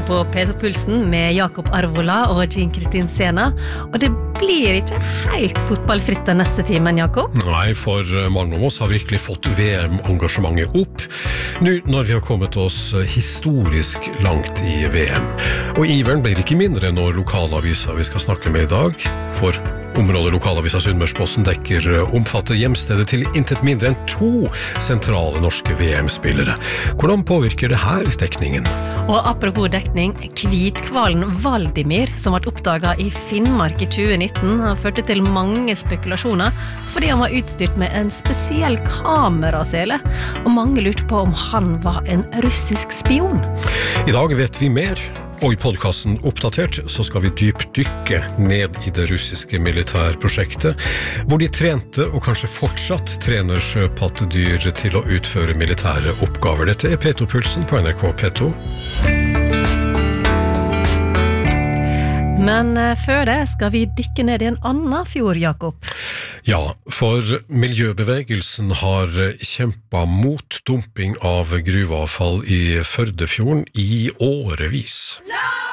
på P2-pulsen med Jakob Arvola og Jean Kristin Sena, og det blir ikke helt fotballfritt den neste timen, Jakob. Nei, for mange av oss har virkelig fått VM-engasjementet opp, nå når vi har kommet oss historisk langt i VM. Og iveren blir ikke mindre når lokalavisa vi skal snakke med i dag, for området lokalavisa Sunnmørsposten dekker omfatter hjemstedet til intet mindre enn 2 sentrale norske VM-spillere. Hvordan påvirker det her dekningen? Og apropos dekning, kvitkvalen Valdimir, som ble oppdaget i Finnmark i 2019, har ført til mange spekulasjoner, fordi han var utstyrt med en spesiell kamerasele, og mange lurte på om han var en russisk spion. I dag vet vi mer, og i podcasten Oppdatert så skal vi dypdykke ned i det russiske militærprosjektet, hvor de trente og kanskje fortsatt trener sjøpattedyr til å utføre militære oppgaver. Dette er P2-pulsen på NRK P2. Men før det skal vi dykke ned i en annen fjord, Jakob. Ja, for miljøbevegelsen har kjempet mot dumping av gruveavfall i Førdefjorden i årevis.